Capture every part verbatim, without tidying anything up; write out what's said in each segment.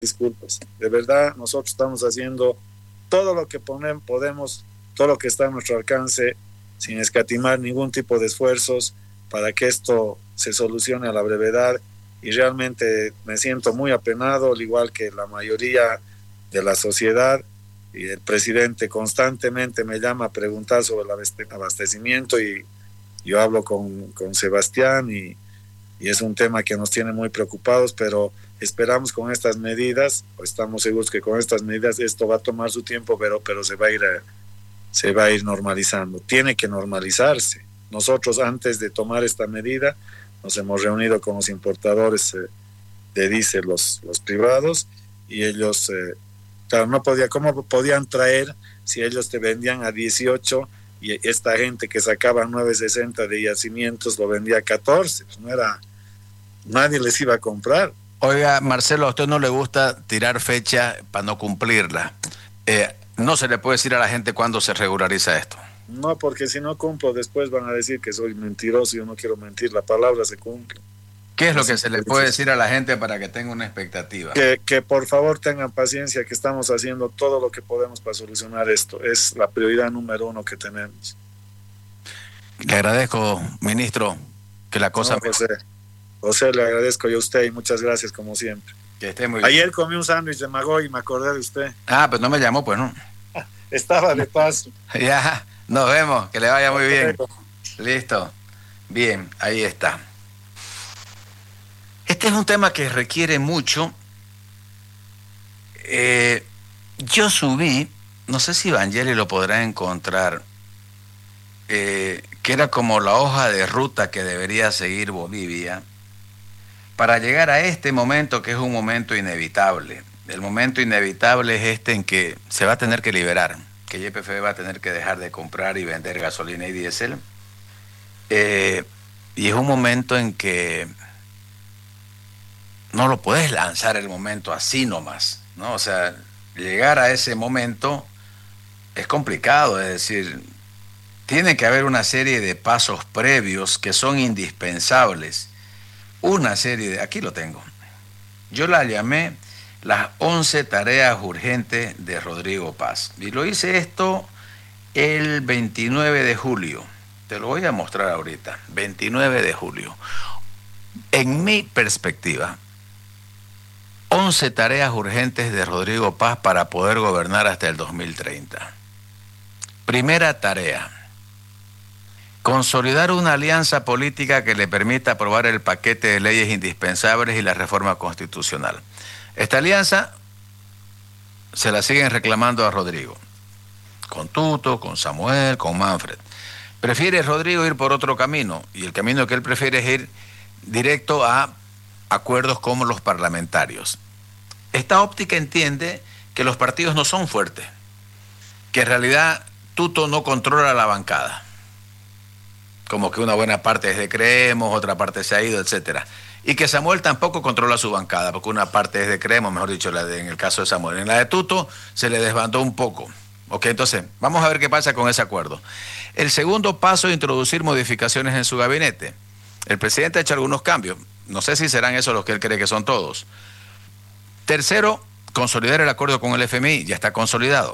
disculpas. De verdad, nosotros estamos haciendo todo lo que ponemos, podemos, todo lo que está a nuestro alcance, sin escatimar ningún tipo de esfuerzos para que esto se solucione a la brevedad. Y realmente me siento muy apenado, al igual que la mayoría de la sociedad. Y el presidente constantemente me llama a preguntar sobre el abastecimiento y yo hablo con, con Sebastián y, y es un tema que nos tiene muy preocupados, pero esperamos con estas medidas, o estamos seguros que con estas medidas esto va a tomar su tiempo, pero, pero se va a ir a, se va a ir normalizando. Tiene que normalizarse. Nosotros antes de tomar esta medida nos hemos reunido con los importadores eh, de diésel, los, los privados, y ellos, eh, claro, no podía, ¿cómo podían traer si ellos te vendían a dieciocho y esta gente que sacaba nueve sesenta de yacimientos lo vendía a catorce? Pues no era, nadie les iba a comprar. Oiga, Marcelo, a usted no le gusta tirar fecha para no cumplirla. Eh, no se le puede decir a la gente cuándo se regulariza esto. No, porque si no cumplo, después van a decir que soy mentiroso y yo no quiero mentir. La palabra se cumple. ¿Qué es lo que se le puede decir a la gente para que tenga una expectativa? Que, que por favor tengan paciencia, que estamos haciendo todo lo que podemos para solucionar esto. Es la prioridad número uno que tenemos. Le agradezco, ministro, que la cosa... No, José, José, le agradezco yo a usted y muchas gracias como siempre. Que esté muy bien. Ayer comí un sándwich de Magoy y me acordé de usted. Ah, pues no me llamó, pues no. Estaba de paso. Ya, nos vemos, que le vaya muy bien. Listo. Bien, ahí está. Este es un tema que requiere mucho. Eh, yo subí, no sé si Vangeli lo podrá encontrar, eh, que era como la hoja de ruta que debería seguir Bolivia para llegar a este momento, que es un momento inevitable. El momento inevitable es este en que se va a tener que liberar, que Y P F B va a tener que dejar de comprar y vender gasolina y diésel. Eh, y es un momento en que no lo puedes lanzar el momento así nomás, ¿no? O sea, llegar a ese momento es complicado, es decir, tiene que haber una serie de pasos previos que son indispensables. Una serie de... Aquí lo tengo. Yo la llamé las once tareas urgentes de Rodrigo Paz. Y lo hice esto el veintinueve de julio. Te lo voy a mostrar ahorita. veintinueve de julio. En mi perspectiva, once tareas urgentes de Rodrigo Paz para poder gobernar hasta el dos mil treinta. Primera tarea: consolidar una alianza política que le permita aprobar el paquete de leyes indispensables y la reforma constitucional. Esta alianza se la siguen reclamando a Rodrigo, con Tuto, con Samuel, con Manfred. Prefiere Rodrigo ir por otro camino, y el camino que él prefiere es ir directo a acuerdos como los parlamentarios. Esta óptica entiende que los partidos no son fuertes, que en realidad Tuto no controla la bancada, como que una buena parte es de Creemos, otra parte se ha ido, etcétera. Y que Samuel tampoco controla su bancada, porque una parte es de Creemos, mejor dicho, la de, en el caso de Samuel. En la de Tuto se le desbandó un poco. Ok, entonces, vamos a ver qué pasa con ese acuerdo. El segundo paso es introducir modificaciones en su gabinete. El presidente ha hecho algunos cambios. No sé si serán esos los que él cree que son todos. Tercero, consolidar el acuerdo con el F M I. Ya está consolidado.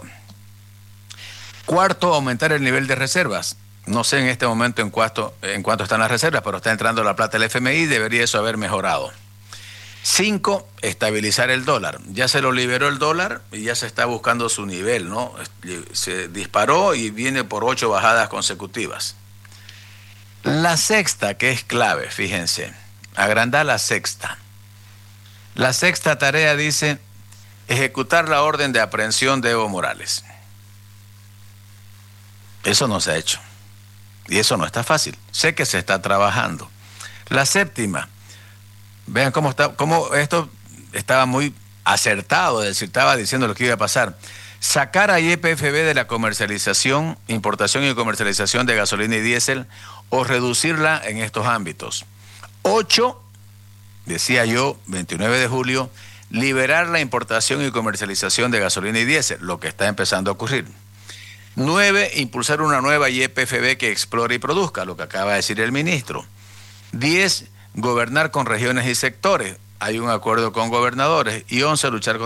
Cuarto, aumentar el nivel de reservas. No sé en este momento en cuánto, en cuánto están las reservas, pero está entrando la plata del F M I y debería eso haber mejorado. Cinco, estabilizar el dólar. Ya se lo liberó el dólar y ya se está buscando su nivel, ¿no? Se disparó y viene por ocho bajadas consecutivas. La sexta, que es clave, fíjense, agrandar la sexta. La sexta tarea dice ejecutar la orden de aprehensión de Evo Morales. Eso no se ha hecho. Y eso no está fácil. Sé que se está trabajando. La séptima, vean cómo, está, cómo esto estaba muy acertado, es decir, estaba diciendo lo que iba a pasar. Sacar a Y P F B de la comercialización, importación y comercialización de gasolina y diésel o reducirla en estos ámbitos. Ocho, decía yo, veintinueve de julio, liberar la importación y comercialización de gasolina y diésel, lo que está empezando a ocurrir. Nueve, impulsar una nueva Y P F B que explore y produzca, lo que acaba de decir el ministro. Diez, gobernar con regiones y sectores. hay un acuerdo con gobernadores y once luchar